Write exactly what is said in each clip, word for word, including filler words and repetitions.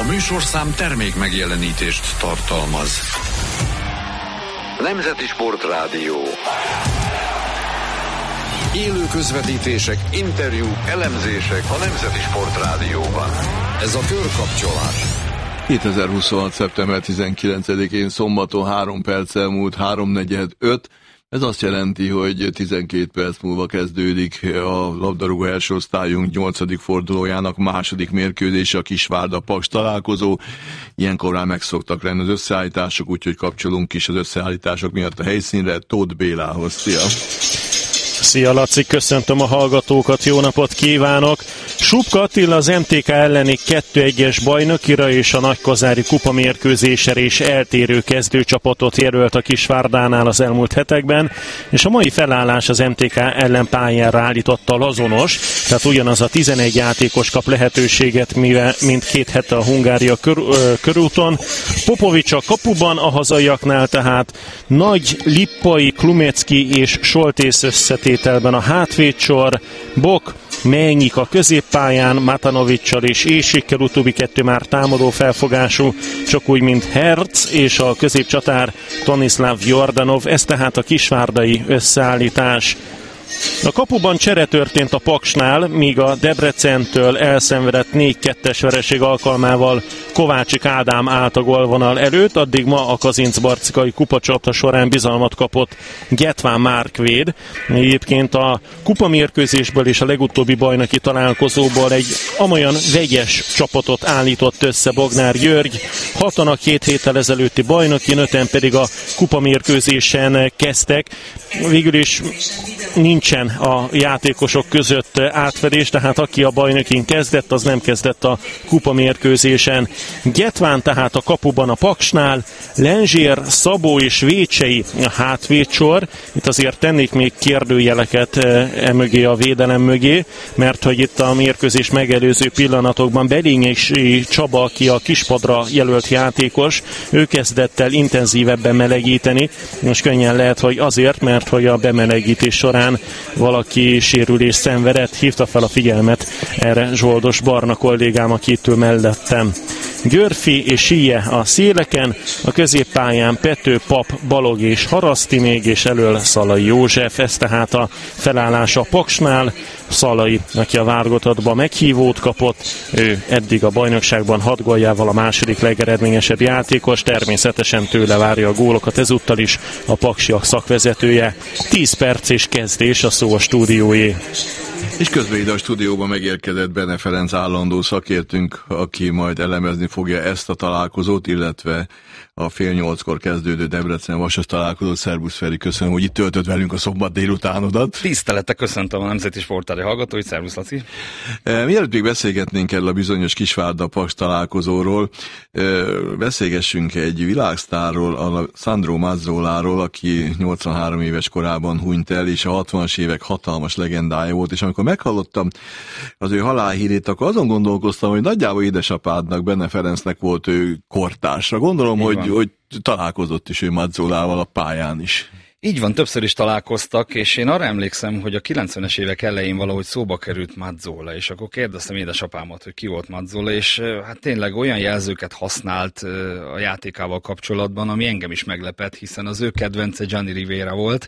A műsorszám termék megjelenítést tartalmaz. Nemzeti Sportrádió. Élő közvetítések, interjúk, elemzések a Nemzeti Sportrádióban. Ez a Körkapcsolás. kétezer-huszonhat. szeptember tizenkilencedikén szombaton három perccel múlt háromnegyed öt. Ez azt jelenti, hogy tizenkét perc múlva kezdődik a labdarúgó első osztályunk nyolcadik fordulójának második mérkőzése, a Kisvárda-Paks találkozó. Ilyenkor már megszoktak lenni az összeállítások, úgyhogy kapcsolunk is az összeállítások miatt a helyszínre Tóth Bélához. Szia! Szia Laci, köszöntöm a hallgatókat, jó napot kívánok! Subka Attila az em té ká elleni kettő egyes bajnokira és a nagykozári kupa mérkőzésre is eltérő kezdőcsapatot jelölt a Kisvárdánál az elmúlt hetekben, és a mai felállás az em té ká ellen pályára állította lazonos, tehát ugyanaz a tizenegy játékos kap lehetőséget, mivel mint két hete a Hungária kör, ö, körúton. Popovics a kapuban, a hazaiaknál tehát Nagy, Lippai, Klumecki és Soltész összetételben a hátvédsor, Bok, Menyik a középpályán, Matanovicsal és Ésikkel, utóbbi kettő már támadó felfogású, csak úgy, mint Herc, és a középcsatár Tonislav Jordanov, ez tehát a kisvárdai összeállítás. A kapuban csere történt a Paksnál, míg a Debrecentől elszenvedett négy kettes vereség alkalmával Kovácsik Ádám állt a gólvonal előtt, addig ma a Kazincbarcikai kupacsapda során bizalmat kapott Getván Márkvéd. Egyébként a kupamérkőzésből és a legutóbbi bajnoki találkozóból egy amolyan vegyes csapatot állított össze Bognár György, hatan a két héttel ezelőtti bajnoki, öten pedig a kupamérkőzésen kezdtek. Végül is nincsen a játékosok között átfedés, tehát aki a bajnokin kezdett, az nem kezdett a kupamérkőzésen. Getván tehát a kapuban a Paksnál, Lenzsér, Szabó és Vécsei a hátvédsor. Itt azért tennék még kérdőjeleket emögé, a védelem mögé, mert hogy itt a mérkőzés megelőző pillanatokban Belényi Csaba, aki a kispadra jelölt játékos, ő kezdett el intenzívebben melegíteni. Most könnyen lehet, hogy azért, mert hogy a bemelegítés során valaki sérülés szenvedett, hívta fel a figyelmet erre Zsoldos Barna kollégám, aki itt ül mellettem. Györfi és Síje a széleken, a középpályán Pető, Pap, Balog és Haraszti még, és elől Szalai József, ez tehát a felállás a Paksnál. Szalai, aki a válogatottba meghívót kapott, ő eddig a bajnokságban hat góljával a második legeredményesebb játékos, természetesen tőle várja a gólokat, ezúttal is a paksiak szakvezetője. tíz perc és kezdés, a szó a stúdióé. És közben ide a stúdióban megérkezett Bene Ferenc állandó szakértőnk, aki majd elemezni fogja ezt a találkozót, illetve a fél nyolckor kezdődő Debrecen-Vasas találkozót. Szerbusz Feri, köszönöm, hogy itt töltött velünk a szombat délutánodat. Tisztelettel köszöntöm a Nemzeti Sportrádió hallgatóit, szervusz Laci. E, mielőtt még beszélgetnénk erről a bizonyos Kisvárda-Paks találkozóról, e, beszélgessünk egy világsztárról, a Sandro Mazzoláról, aki nyolcvanhárom éves korában hunyt el, és a hatvanas évek hatalmas legendája volt, és amikor meghallottam az ő halálhírét, akkor azon gondolkoztam, hogy nagyjából édesapádnak, Bene Ferencnek volt ő kortársa. Gondolom, hogy, hogy találkozott is ő Mazzolával a pályán is. Így van, többször is találkoztak, és én arra emlékszem, hogy a kilencvenes évek elején valahogy szóba került Mazzola, és akkor kérdeztem édesapámat, hogy ki volt Mazzola, és hát tényleg olyan jelzőket használt a játékával kapcsolatban, ami engem is meglepett, hiszen az ő kedvence Gianni Rivera volt,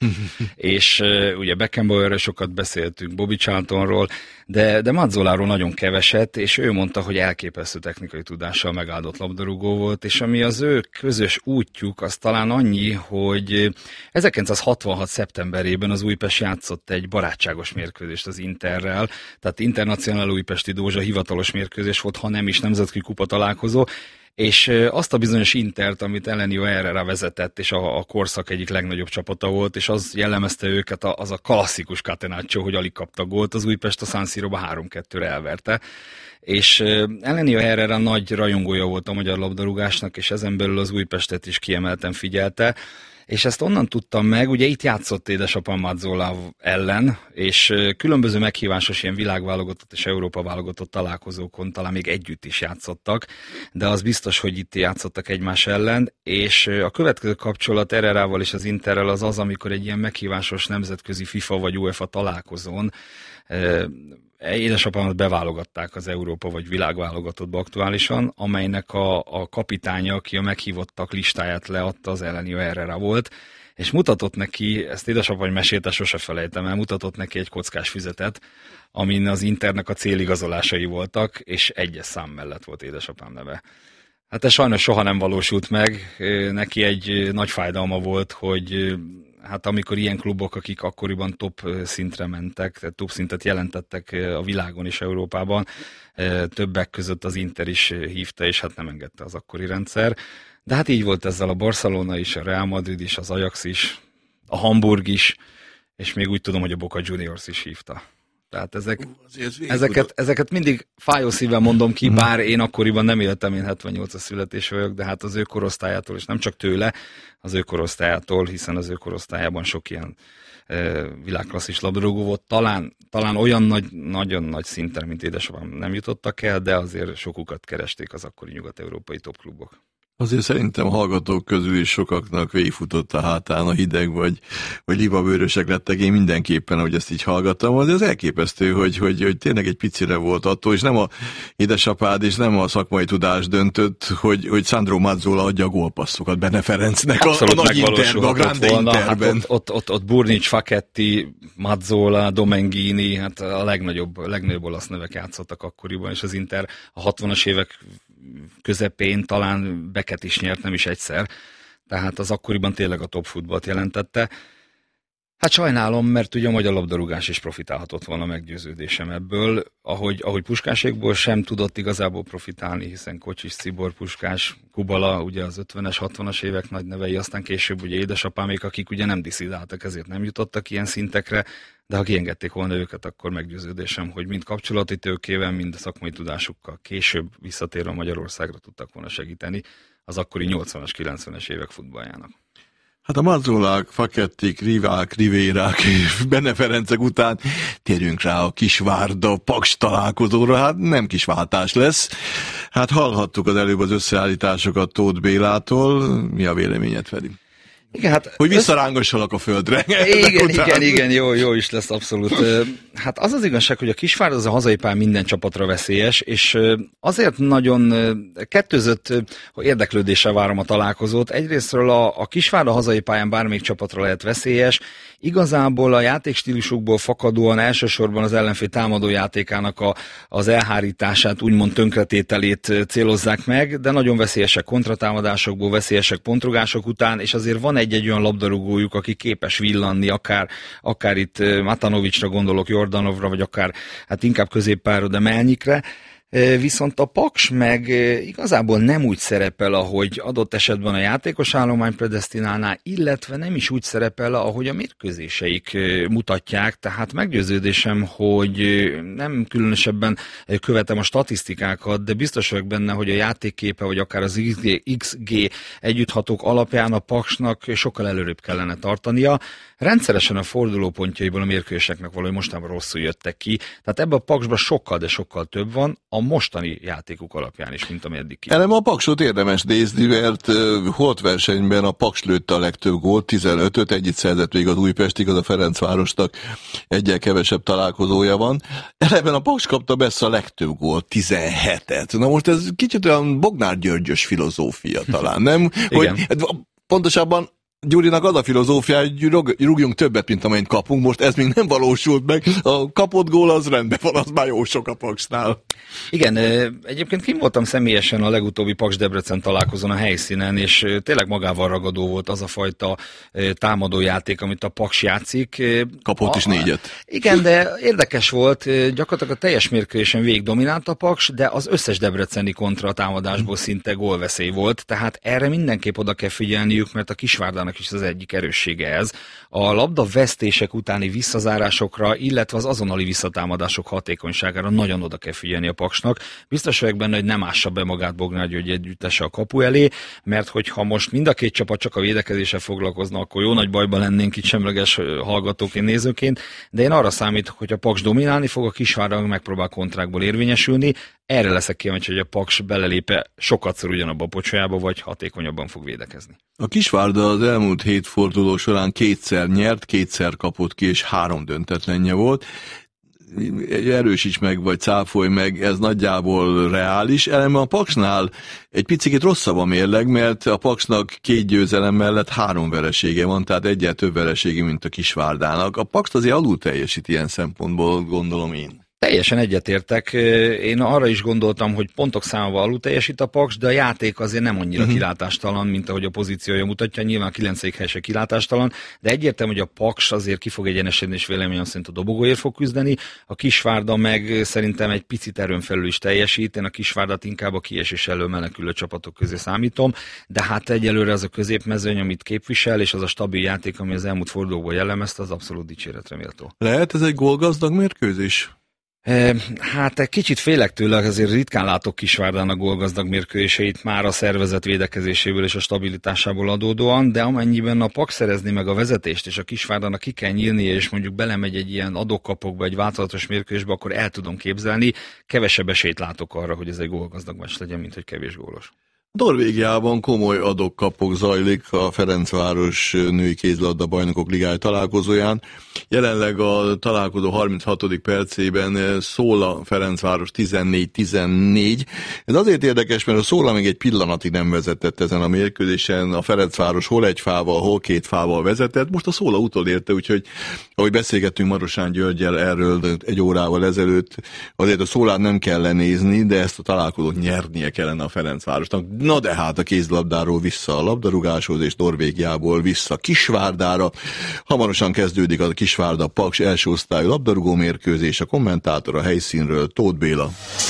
és ugye Beckenbauerről sokat beszéltünk, Bobby Charltonról, de, de Mazzoláról nagyon keveset, és ő mondta, hogy elképesztő technikai tudással megáldott labdarúgó volt, és ami az ő közös útjuk, az talán annyi, hogy ezerkilencszázhatvanhat szeptemberében az Újpest játszott egy barátságos mérkőzést az Interrel, tehát Internacional Újpesti Dózsa hivatalos mérkőzés volt, ha nem is nemzetközi kupa találkozó, és azt a bizonyos Intert, amit Elenio Herrera vezetett, és a, a korszak egyik legnagyobb csapata volt, és az jellemezte őket, az a klasszikus catenaccio, hogy alig kapta gólt, az Újpest a San Siroba három kettőre elverte. És Elenio Herrera nagy rajongója volt a magyar labdarúgásnak, és ezen belül az Újpestet is kiemelten figyelte, és ezt onnan tudtam meg, ugye itt játszott édesapám Mazzola ellen, és különböző meghívásos ilyen világválogatott és Európa válogatott találkozókon talán még együtt is játszottak, de az biztos, hogy itt játszottak egymás ellen, és a következő kapcsolat Herrerával és az Interrel az az, amikor egy ilyen meghívásos nemzetközi FIFA vagy UEFA találkozón édesapámat beválogatták az Európa vagy világválogatottba aktuálisan, amelynek a, a kapitánya, aki a meghívottak listáját leadta, az Elenio Herrera volt, és mutatott neki, ezt édesapám mesélte, sose felejtem el, mutatott neki egy kockás füzetet, amin az Internek a céligazolásai voltak, és egyes szám mellett volt édesapám neve. Hát ez sajnos soha nem valósult meg, neki egy nagy fájdalma volt, hogy hát amikor ilyen klubok, akik akkoriban top szintre mentek, tehát top szintet jelentettek a világon és Európában, többek között az Inter is hívta, és hát nem engedte az akkori rendszer. De hát így volt ezzel a Barcelona is, a Real Madrid is, az Ajax is, a Hamburg is, és még úgy tudom, hogy a Boca Juniors is hívta. Tehát ezek, ezeket, ezeket mindig fájó szívvel mondom ki, bár én akkoriban nem éltem, én hetvennyolcas születés vagyok, de hát az ő korosztályától, és nem csak tőle, az ő korosztályától, hiszen az ő korosztályában sok ilyen e, világklasszis labdarúgó volt. Talán, talán olyan nagy, nagyon nagy szinten, mint édesapám nem jutottak el, de azért sokukat keresték az akkori nyugat-európai topklubok. Azért szerintem a hallgatók közül is sokaknak végigfutott a hátán a hideg, vagy, vagy libabőrösek lettek. Én mindenképpen, ahogy ezt így hallgattam, az elképesztő, hogy, hogy, hogy tényleg egy picire volt attól, és nem a édesapád, és nem a szakmai tudás döntött, hogy, hogy Sandro Mazzola adja a gólpasszokat Bene Ferencnek a, a nagy Interben, a Grande Interben. Hát ott, ott, ott, ott Burnic, Facchetti, Mazzola, Domenghini, hát a legnagyobb, legnagyobb olasz nevek játszottak akkoriban, és az Inter a hatvanas évek közepén talán Becket is nyert, nem is egyszer. Tehát az akkoriban tényleg a top futballt jelentette. Hát sajnálom, mert ugye a magyar labdarúgás is profitálhatott volna, meggyőződésem ebből. Ahogy, ahogy Puskásékból sem tudott igazából profitálni, hiszen Kocsis, Cibor, Puskás, Kubala, ugye az ötvenes, hatvanas évek nagy nevei, aztán később ugye édesapámék, akik ugye nem diszidáltak, ezért nem jutottak ilyen szintekre, de ha kiengedték volna őket, akkor meggyőződésem, hogy mind kapcsolati tőkével, mind szakmai tudásukkal később visszatérve Magyarországra tudtak volna segíteni az akkori nyolcvanas, kilencvenes évek futballjának. Hát a Mazzolák, Facchettik, Rivák, Rivérák és Bene Ferencek után térjünk rá a Kisvárda-Paks találkozóra, hát nem kis váltás lesz. Hát hallhattuk az előbb az összeállításokat Tóth Bélától, mi a véleményed, Feri? Igen, hát hogy visszarángassalak a földre. Igen, igen, igen, jó, jó is lesz abszolút. Hát az az igazság, hogy a Kisvárda az a hazai pályán minden csapatra veszélyes, és azért nagyon kettőzött érdeklődéssel várom a találkozót. Egyrésztről a, a Kisvárda hazai pályán bármelyik csapatra lehet veszélyes. Igazából a játékstílusukból fakadóan elsősorban az ellenfél támadójátékának a, az elhárítását, úgymond tönkretételét célozzák meg, de nagyon veszélyesek kontratámadásokból, veszélyesek pontrugások után, és azért van egy-egy olyan labdarúgójuk, aki képes villanni, akár, akár itt Matanovicsra gondolok, Jordanovra, vagy akár hát inkább középpályára, de Melnyikre. Viszont a Paks meg igazából nem úgy szerepel, ahogy adott esetben a játékos állomány predesztinálná, illetve nem is úgy szerepel, ahogy a mérkőzéseik mutatják, tehát meggyőződésem, hogy nem különösebben követem a statisztikákat, de biztos vagyok benne, hogy a játékképe, vagy akár az iksz gé együtthatók alapján a Paksnak sokkal előrébb kellene tartania. Rendszeresen a fordulópontjaiból a mérkőzéseknek valahogy mostanában rosszul jöttek ki, tehát ebben a Paksban sokkal, de sokkal több van, a mostani játékuk alapján is, mint ami eddig ki. Elem a Paksot érdemes nézni, mert uh, holt versenyben a Paks lőtte a legtöbb gólt, tizenötöt, egyet szerzett még az Újpestig, az a Ferencvárosnak egyel kevesebb találkozója van. Eleben a Paks kapta messze a legtöbb gólt, tizenhetet. Na most ez kicsit olyan Bognár Györgyös filozófia talán, nem? Hogy, pontosabban Gyurinak az a filozófia, hogy rúgjunk többet, mint amennyit kapunk. Most ez még nem valósult meg. A kapott gól az rendben van, az már jó sok a Paksnál. Igen, egyébként kim voltam személyesen a legutóbbi Paks-Debrecen találkozón a helyszínen, és tényleg magával ragadó volt az a fajta támadójáték, amit a Paks játszik. Kapott a, is négyet. Igen, de érdekes volt, gyakorlatilag a teljes mérkőzésen végig dominált a Paks, de az összes debreceni kontra támadásból szinte gólveszély volt, tehát erre mindenképp oda kell figyelniük, mert a Kisvárdának is az egyik erőssége ez. A labda vesztések utáni visszazárásokra, illetve az azonnali visszatámadások hatékonyságára nagyon oda kell figyelni a Paksnak. Biztos vagyok benne, hogy nem ássa be magát Bognár György együttese a kapu elé, mert hogyha most mind a két csapat csak a védekezéssel foglalkozna, akkor jó nagy bajban lennénk itt semleges hallgatóként, nézőként, de én arra számítok, hogy a Paks dominálni fog, a Kisvárda megpróbál kontrákból érvényesülni. Erre leszek kíváncsi, hogy a Paks belelépe sokatszor ugyanabba a pocsolyába, vagy hatékonyabban fog védekezni. A Kisvárda az elmúlt hét forduló során kétszer nyert, kétszer kapott ki, és három döntetlenje volt. erősíts meg, vagy cáfolj meg, ez nagyjából reális. Ellenben a Paksnál egy picit rosszabb a mérleg, mert a Paksnak két győzelem mellett három veresége van, tehát egyel több veresége, mint a Kisvárdának. A Paks azért alul teljesít ilyen szempontból, gondolom én. Teljesen egyetértek. Én arra is gondoltam, hogy pontok számával alul teljesít a Paks, de a játék azért nem annyira uh-huh. kilátástalan, mint ahogy a pozíciója mutatja. Nyilván a kilencedik hely se kilátástalan, de egyértelmű, hogy a Paks azért ki fog egyenesedni, és véleményem szerint a dobogóért fog küzdeni. A Kisvárda meg szerintem egy picit erőn felül is teljesít. Én a Kisvárdat inkább a kiesés elől menekülő csapatok közé számítom, de hát egyelőre az a középmezőny, amit képvisel, és az a stabil játék, ami az elmúlt fordulóból jellemezte, az abszolút dicséretre méltó. Lehet ez egy gólgazdag mérkőzés? Hát egy kicsit félek tőle, azért ritkán látok Kisvárdának gólgazdag mérkőzéseit már a szervezet védekezéséből és a stabilitásából adódóan, de amennyiben a Paks szerezni meg a vezetést, és a Kisvárdának ki kell nyílnia, és mondjuk belemegy egy ilyen adókapokba, egy változatos mérkőzésbe, akkor el tudom képzelni. Kevesebb esélyt látok arra, hogy ez egy gólgazdag meccs legyen, mint hogy kevés gólos. Norvégiában komoly adok-kapok zajlik a Ferencváros női kézilabda bajnokok ligája találkozóján. Jelenleg a találkozó harminchatodik percében Szóla Ferencváros tizennégy tizennégy. Ez azért érdekes, mert a Szóla még egy pillanatig nem vezetett ezen a mérkőzésen. A Ferencváros hol egy fával, hol két fával vezetett. Most a Szóla utolérte, úgyhogy ahogy beszélgettünk Marosán Györggyel erről egy órával ezelőtt, azért a Szólát nem kell lenézni, de ezt a találkozót nyernie kellene a Ferencvárosnak. Na de hát a kézilabdáról vissza a labdarúgáshoz, és Norvégiából vissza Kisvárdára. Hamarosan kezdődik a Kisvárda Paks első osztályú labdarúgó mérkőzés, a kommentátor a helyszínről Tóth Béla.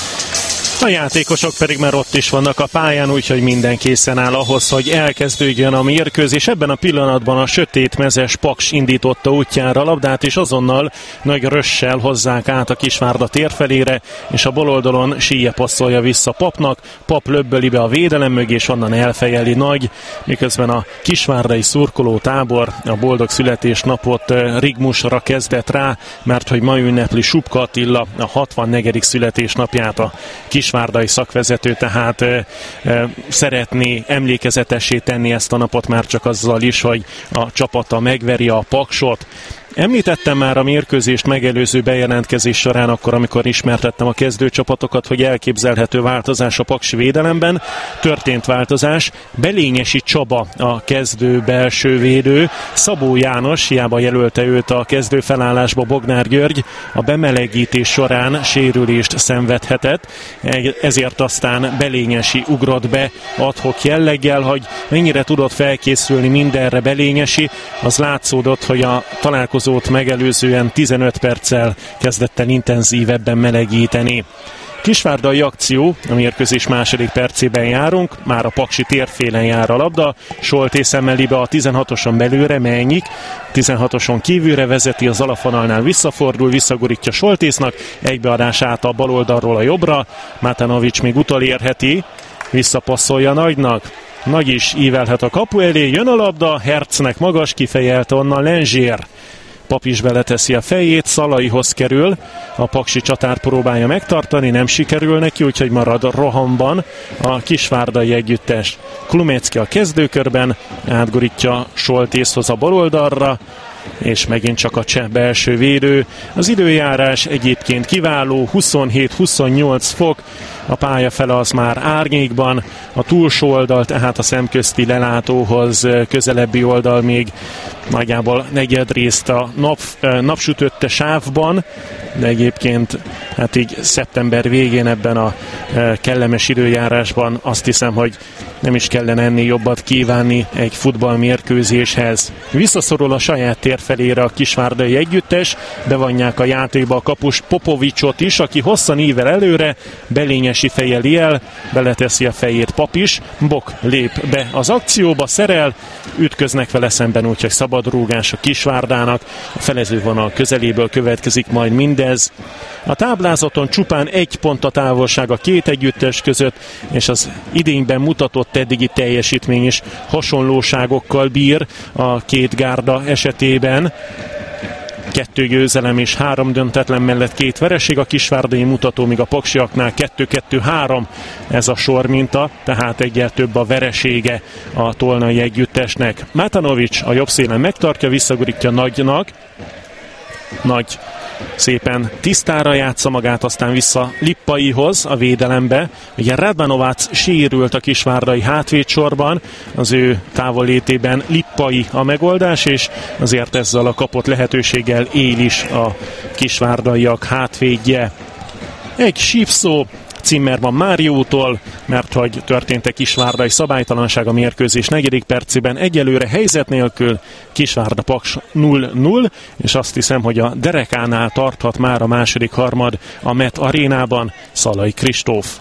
A játékosok pedig már ott is vannak a pályán, úgyhogy minden készen áll ahhoz, hogy elkezdődjön a mérkőzés. Ebben a pillanatban a sötétmezes Paks indította útjára a labdát, és azonnal nagy rössel hozzák át a Kisvárda térfelére, és a bal oldalon Síje passzolja vissza Papnak. Pap löbböli be a védelem mögé, és onnan elfejeli Nagy, miközben a kisvárdai szurkoló tábor a boldog születésnapot rigmusra kezdett rá, mert hogy ma ünnepli Supka Attila a hatvannegyedik születésnapját. A kisvárdai szakvezető tehát e, e, szeretné emlékezetessé tenni ezt a napot már csak azzal is, hogy a csapata megveri a Paksot. Említettem már a mérkőzést megelőző bejelentkezés során, akkor, amikor ismertettem a kezdőcsapatokat, hogy elképzelhető változás a paksi védelemben. Történt változás. Belényesi Csaba a kezdő belső védő. Szabó János, hiába jelölte őt a kezdő felállásba Bognár György, a bemelegítés során sérülést szenvedhetett, ezért aztán Belényesi ugrott be ad-hoc jelleggel, hogy mennyire tudott felkészülni mindenre Belényesi. Az látszódott, hogy a találkozó megelőzően tizenöt perccel kezdett el intenzívebben melegíteni. Kisvárdai akció, a mérkőzés második percében járunk, már a paksi térfélen jár a labda, Soltész emeli be a tizenhatoson belőle, Mennyik, tizenhatoson kívülre vezeti, az alapvonalnál visszafordul, visszagurítja Soltésznak, egybeadás át a bal oldalról a jobbra, Matanovics még utolérheti, visszapasszolja Nagynak, Nagy is ívelhet a kapu elé, jön a labda, Hercnek magas kifejelte onnan Lenzsér. Pap is beleteszi a fejét, Szalaihoz kerül, a paksi csatár próbálja megtartani, nem sikerül neki, úgyhogy marad rohamban a kisvárdai együttes. Klumecki a kezdőkörben, átgurítja Soltészhoz a baloldalra, és megint csak a cseh belső védő. Az időjárás egyébként kiváló, huszonhét-huszonnyolc fok, a pálya fele az már árnyékban, a túlsó oldal, tehát a szemközti lelátóhoz közelebbi oldal még nagyjából negyedrészt a nap, napsütötte sávban, de egyébként hát így szeptember végén ebben a kellemes időjárásban azt hiszem, hogy nem is kellene ennél jobbat kívánni egy futballmérkőzéshez. Visszaszorul a saját tér felére a kisvárdai együttes, bevonják a játékba a kapus Popovicsot is, aki hosszan ível előre, Belényesi fejeli el, beleteszi a fejét Pap is, Bok lép be az akcióba, szerel, ütköznek vele szemben, úgyhogy szabad rúgás a Kisvárdának, a felezővonal közeléből következik majd mindez. A táblázaton csupán egy pont a távolság a két együttes között, és az idényben mutatott eddigi teljesítmény is hasonlóságokkal bír a két gárda esetében. Kettő győzelem és három döntetlen mellett két vereség, a kisvárdai mutató, míg a paksiaknál kettő-kettő-három ez a sorminta, tehát egyel több a veresége a tolnai együttesnek. Matanovics a jobb szélen megtartja, visszagurítja Nagynak, Nagy szépen tisztára játsza magát, aztán vissza Lippaihoz a védelembe. Ugye Radvanovac sérült a kisvárdai hátvédsorban, az ő távollétében Lippai a megoldás, és azért ezzel a kapott lehetőséggel él is a kisvárdaiak hátvédje. Egy sípszó Zimmermann Máriótól, mert hogy történt egy kisvárdai szabálytalanság a mérkőzés negyedik percében, egyelőre helyzet nélkül Kisvárda Paks nulla nulla, és azt hiszem, hogy a derekánál tarthat már a második harmad a Met arénában Szalai Kristóf.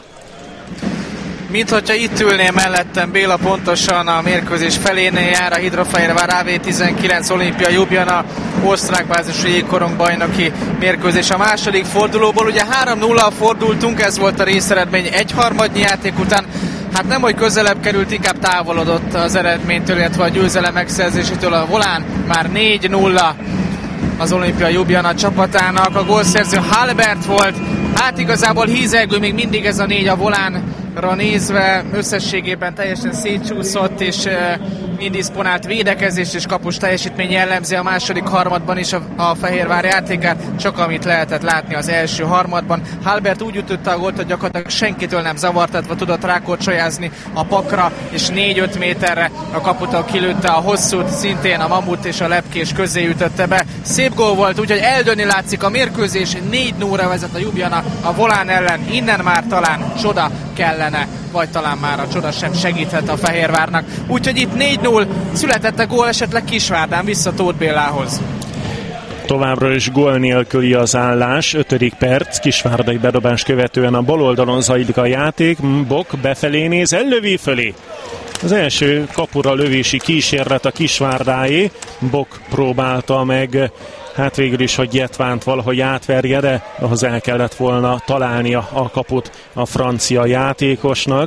Mint hogyha itt ülné mellettem Béla, pontosan a mérkőzés felénél jár a Hidrofehérvár á vé tizenkilenc Olimpia Ljubljana osztrák bázisú jégkorong bajnoki mérkőzés a második fordulóból. Ugye három nulla fordultunk, ez volt a részeredmény egyharmadnyi játék után. Hát nem, hogy közelebb került, inkább távolodott az eredménytől, illetve a győzelem megszerzésétől a volán. Már négy nulla az Olimpia Ljubljana csapatának. A gólszerző Halbert volt. Hát igazából hízelgő még mindig ez a négy a volánra nézve. Összességében teljesen szétcsúszott és uh, indisponált védekezés és kapus teljesítmény jellemzi a második harmadban is a, a Fehérvár játékát, csak amit lehetett látni az első harmadban. Halbert úgy ütötte a gólt, hogy gyakorlatilag senkitől nem zavartatva tudott rákorcsolyázni a pakra, és négy-öt méterre a kaputól kilőtte a hosszút, szintén a Mamut és a Lepkés közé ütötte be. Szép gól volt, úgyhogy eldönni látszik a mérkőzés, négy nulla vezet a Ljubljana a volán ellen, innen már talán csoda kellene, vagy talán már a csoda sem segíthet a Fehérvárnak. Úgyhogy itt négy nulla született a gól, esetleg Kisvárdán vissza Tóth Bélához. Továbbra is gól nélküli az állás, ötödik perc, kisvárdai bedobás követően a bal oldalon zajlik a játék, Bok befelé néz, ellövi fölé. Az első kapura lövési kísérlet a Kisvárdáé, Bok próbálta meg, hát végül is, hogy Jetvánt valahogy átverje, de ahhoz el kellett volna találnia a kaput a francia játékosnak.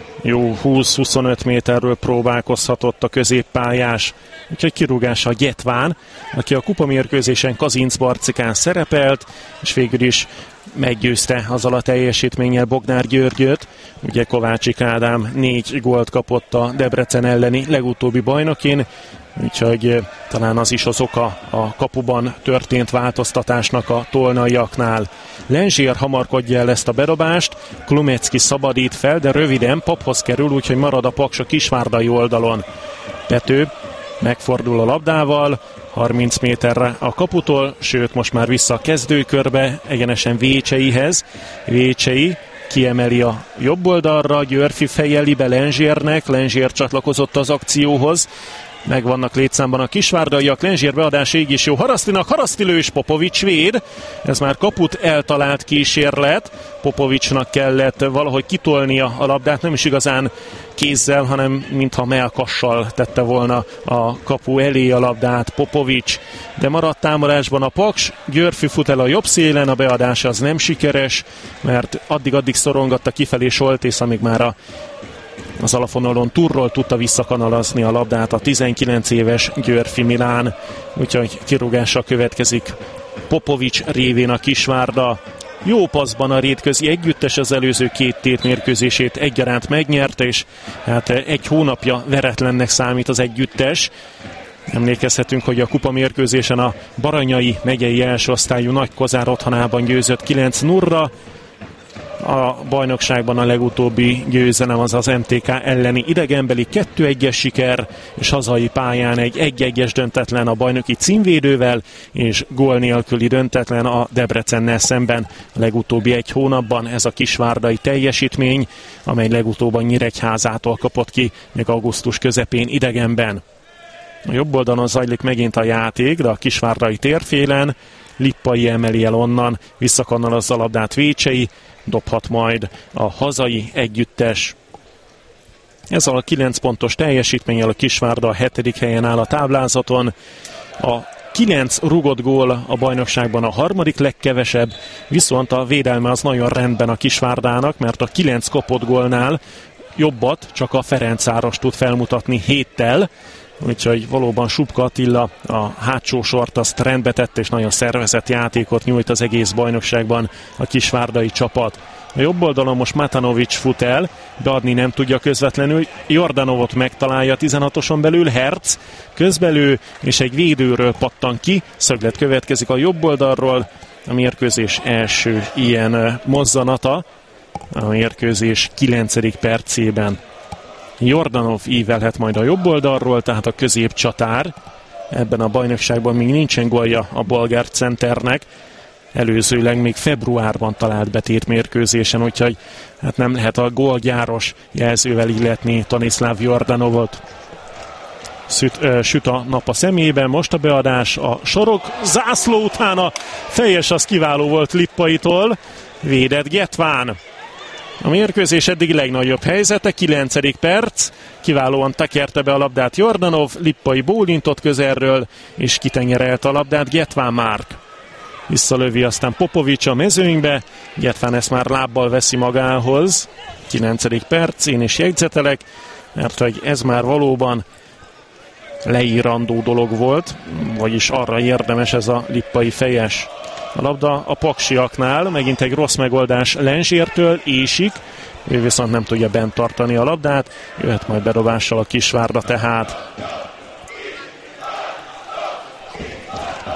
Jó húsz-huszonöt méterről próbálkozhatott a középpályás, úgyhogy kirúgása a Gyetván, aki a kupamérkőzésen Kazincbarcikán szerepelt, és végül is meggyőzte azzal a teljesítménnyel Bognár Györgyöt. Ugye Kovácsik Ádám négy gólt kapott a Debrecen elleni legutóbbi bajnokin, úgyhogy talán az is az oka a kapuban történt változtatásnak a tolnaiaknál. Lenzsier hamarkodja el ezt a bedobást, Klumecki szabadít fel, de röviden Paphoz kerül, úgyhogy marad a Paks a kisvárdai oldalon. Pető megfordul a labdával, harminc méterre a kaputól, sőt most már vissza a kezdőkörbe, egyenesen Vécseihez. Vécsei kiemeli a jobb oldalra, Györfi fejeli be Lenzsiernek, Lenzsier csatlakozott az akcióhoz. Megvannak létszámban a kisvárdaiak, Lenzsier beadás így is jó Harasztinak, Haraszti lő és Popovics véd. Ez már kaput eltalált kísérlet, Popovicsnak kellett valahogy kitolnia a labdát, nem is igazán kézzel, hanem mintha melkassal tette volna a kapu elé a labdát Popovics. De maradt támadásban a Paks, Györfi fut el a jobb szélen, a beadása az nem sikeres, mert addig-addig szorongatta kifelé Soltész, amíg már a az alapvonalon túlról tudta visszakanalazni a labdát a tizenkilenc éves Györfi Milán, úgyhogy kirúgással következik Popovics révén a Kisvárda. Jó passzban a Rétközi együttes az előző két tétmérkőzését egyaránt megnyerte, és hát egy hónapja veretlennek számít az együttes. Emlékezhetünk, hogy a kupamérkőzésen a Baranyai megyei első osztályú Nagykozár otthonában győzött kilenc nulla. A bajnokságban a legutóbbi győzelem az az em té ká elleni idegenbeli kettő egyes siker, és hazai pályán egy egy egyes döntetlen a bajnoki címvédővel, és gól nélküli döntetlen a Debrecennel szemben a legutóbbi egy hónapban. Ez a kisvárdai teljesítmény, amely legutóbb a Nyíregyházától kapott ki, még augusztus közepén idegenben. A jobb oldalon zajlik megint a játék, de a kisvárdai térfélen Lippai emeli el onnan, visszakanalazza a labdát Vécsei, dobhat majd a hazai együttes. Ezzel a kilenc pontos teljesítménnyel a Kisvárda a hetedik helyen áll a táblázaton. A kilenc rugott gól a bajnokságban a harmadik legkevesebb, viszont a védelme az nagyon rendben a Kisvárdának, mert a kilenc kapott gólnál jobbat csak a Ferencváros tud felmutatni héttel, úgyhogy valóban Subka Attila a hátsó sort azt rendbe tette, és nagyon szervezett játékot nyújt az egész bajnokságban a kisvárdai csapat. A jobb oldalon most Matanovics fut el, beadni nem tudja közvetlenül, Jordanovot megtalálja tizenhatoson belül, Herc közbelő, és egy védőről pattan ki, szöglet következik a jobb oldalról, a mérkőzés első ilyen mozzanata. A mérkőzés kilencedik percében Jordanov ívelhet majd a jobb oldalról, tehát a középcsatár. Ebben a bajnokságban még nincsen gólja a bolgár centernek. Előzőleg még februárban talált betét mérkőzésen, úgyhogy hát nem lehet a gólgyáros jelzővel illetni Tanislav Jordanovot. Süt, ö, süt a nap a szemében, most a beadás, a sorok zászló után a fejes az kiváló volt Lippaitól, védett Getván. A mérkőzés eddig legnagyobb helyzete, kilencedik perc, kiválóan tekerte be a labdát Jordanov, Lippai bólintott közelről, és kitenyerelte a labdát Getván Márk. Visszalövi aztán Popovics a mezőnybe, Getván ezt már lábbal veszi magához. kilencedik perc, én is jegyzetelek, mert hogy ez már valóban leírandó dolog volt, vagyis arra érdemes ez a Lippai fejes. A labda a paksiaknál, megint egy rossz megoldás Lenzsértől, ésik, ő viszont nem tudja bent tartani a labdát, jöhet majd bedobással a Kisvárda tehát.